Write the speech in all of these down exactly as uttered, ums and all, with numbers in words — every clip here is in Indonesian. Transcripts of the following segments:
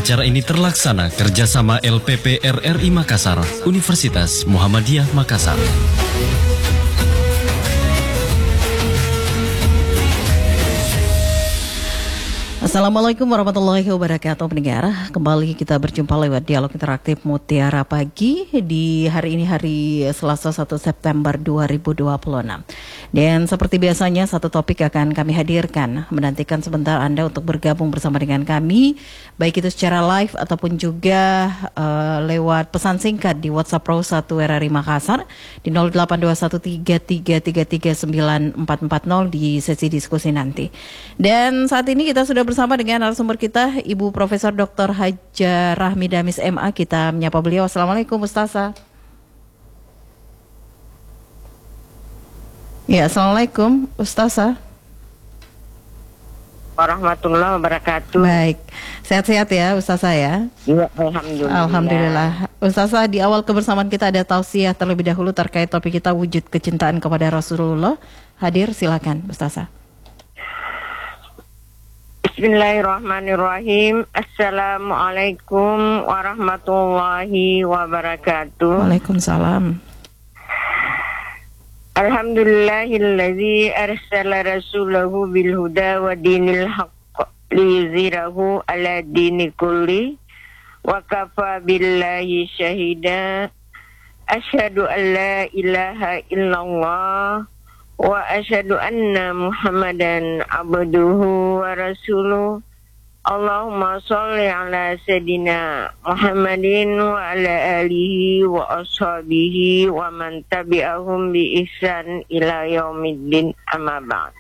Acara ini terlaksana kerjasama L P P R R I Makassar, Universitas Muhammadiyah Makassar. Assalamualaikum warahmatullahi wabarakatuh pendengar. Kembali kita berjumpa lewat dialog interaktif Mutiara Pagi di hari ini, hari Selasa satu September dua ribu dua puluh enam. Dan seperti biasanya satu topik akan kami hadirkan. Menantikan sebentar Anda untuk bergabung bersama dengan kami, baik itu secara live ataupun juga uh, lewat pesan singkat di WhatsApp Pro satu R R I Makassar di nol delapan dua satu tiga tiga tiga tiga sembilan empat empat nol di sesi diskusi nanti. Dan saat ini kita sudah bersama dengan narasumber kita, Ibu Profesor Doktor Haja Rahmi Damis M A. Kita menyapa beliau. Assalamualaikum Ustazah. Ya, Assalamualaikum Ustazah. Warahmatullahi wabarakatuh. Baik, sehat-sehat ya Ustazah ya. Ya, Alhamdulillah. Alhamdulillah. Ustazah, di awal kebersamaan kita ada tausiah terlebih dahulu terkait topik kita, wujud kecintaan kepada Rasulullah. Hadir, silakan Ustazah. Bismillahirrahmanirrahim. Assalamualaikum warahmatullahi wabarakatuh. Waalaikumsalam. Alhamdulillahillazi arsala rasulahu bil huda wa dinil haqq liyuzhirahu ala dini kulli wa kafa billahi syahida. Asyhadu an la ilaha illallah wa asyhadu anna Muhammadan abduhu wa rasuluh. Allahumma sholli ala sayyidina Muhammadin wa ala alihi wa ashabihi wa man tabi'ahum bi ihsan ila yaumiddin, amma ba'd.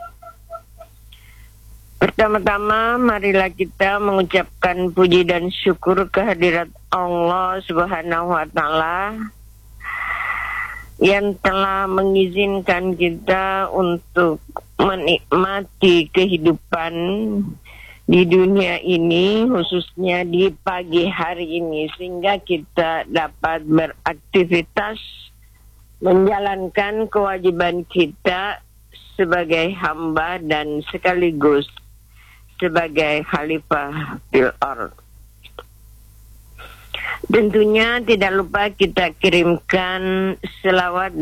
Pertama-tama marilah kita mengucapkan puji dan syukur kehadirat Allah Subhanahu wa taala yang telah mengizinkan kita untuk menikmati kehidupan di dunia ini, khususnya di pagi hari ini, sehingga kita dapat beraktivitas menjalankan kewajiban kita sebagai hamba dan sekaligus sebagai khalifah fil ardh. Tentunya tidak lupa kita kirimkan selawat